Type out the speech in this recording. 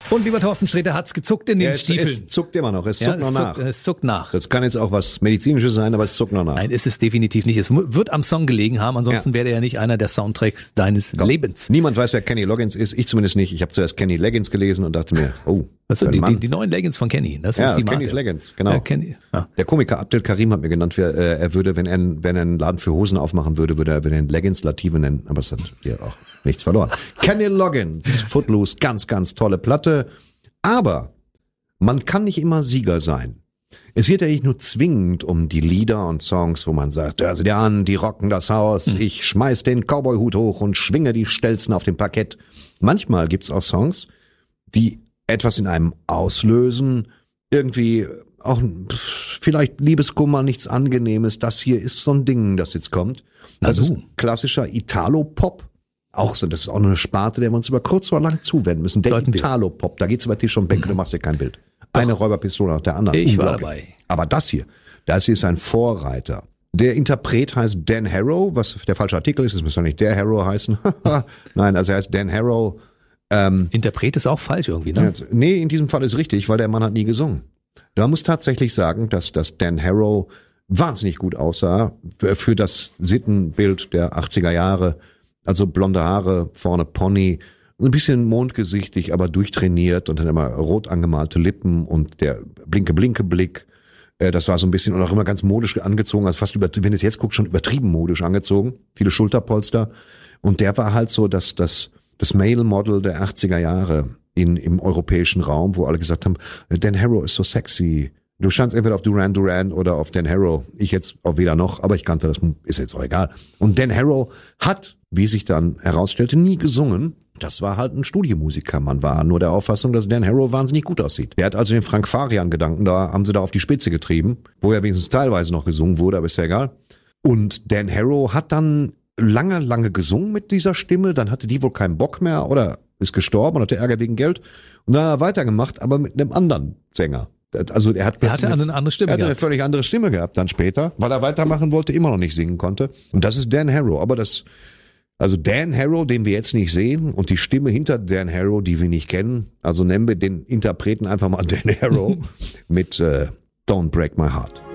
Und lieber Thorsten Sträter, hat's gezuckt in den Stiefeln. Es zuckt immer noch, es zuckt noch nach. Es zuckt nach. Das kann jetzt auch was Medizinisches sein, aber es zuckt noch nach. Nein, ist es definitiv nicht. Es wird am Song gelegen haben, ansonsten wäre er ja nicht einer der Soundtracks deines Lebens. Niemand weiß, wer Kenny Loggins ist, ich zumindest nicht. Ich habe zuerst Kenny Leggins gelesen und dachte mir, also die neuen Leggins von Kenny, das ist die Marke. Kennys Leggins, genau. Ja, Kenny. Ja. Der Komiker Abdel Karim hat mir genannt, er würde, wenn er einen Laden für Hosen aufmachen würde, würde er den Leggins Lative nennen, aber es hat hier auch nichts verloren. Kenny Loggins, Footloose, ganz, ganz tolle Platte. Aber man kann nicht immer Sieger sein. Es geht ja nicht nur zwingend um die Lieder und Songs, wo man sagt, hör sie dir an, die rocken das Haus, ich schmeiß den Cowboy-Hut hoch und schwinge die Stelzen auf dem Parkett. Manchmal gibt's auch Songs, die etwas in einem auslösen, irgendwie auch vielleicht Liebeskummer, nichts Angenehmes. Das hier ist so ein Ding, das jetzt kommt. Das ist klassischer Italo-Pop. Auch so, das ist auch eine Sparte, der wir uns über kurz oder lang zuwenden müssen. Der Italo-Pop, da geht's über Tisch und Bänke, du machst dir kein Bild. Eine Räuberpistole nach der anderen. Ich war dabei. Aber das hier ist ein Vorreiter. Der Interpret heißt Dan Harrow, was der falsche Artikel ist, das müsste nicht der Harrow heißen. Nein, also er heißt Dan Harrow. Interpret ist auch falsch irgendwie, ne? Nee, in diesem Fall ist richtig, weil der Mann hat nie gesungen. Man muss tatsächlich sagen, dass Dan Harrow wahnsinnig gut aussah für das Sittenbild der 80er Jahre. Also blonde Haare, vorne Pony, ein bisschen mondgesichtig, aber durchtrainiert und dann immer rot angemalte Lippen und der blinke-Blick. Das war so ein bisschen und auch immer ganz modisch angezogen, also fast wenn du es jetzt guckst, schon übertrieben modisch angezogen. Viele Schulterpolster. Und der war halt so das Male-Model der 80er Jahre im europäischen Raum, wo alle gesagt haben, Dan Harrow ist so sexy. Du standst entweder auf Duran Duran oder auf Dan Harrow. Ich jetzt auch weder noch, aber ich kannte das, ist jetzt auch egal. Und Dan Harrow hat, wie sich dann herausstellte, nie gesungen. Das war halt ein Studiomusiker. Man war nur der Auffassung, dass Dan Harrow wahnsinnig gut aussieht. Der hat also den Frank Farian-Gedanken, da haben sie da auf die Spitze getrieben, wo ja wenigstens teilweise noch gesungen wurde, aber ist ja egal. Und Dan Harrow hat dann lange gesungen mit dieser Stimme, dann hatte die wohl keinen Bock mehr oder ist gestorben und hatte Ärger wegen Geld. Und dann hat er weitergemacht, aber mit einem anderen Sänger. Also er hatte eine andere Stimme gehabt. Er hatte eine völlig andere Stimme gehabt dann später, weil er weitermachen wollte, immer noch nicht singen konnte. Und das ist Dan Harrow. Aber also Dan Harrow, den wir jetzt nicht sehen und die Stimme hinter Dan Harrow, die wir nicht kennen, also nennen wir den Interpreten einfach mal Dan Harrow mit Don't Break My Heart.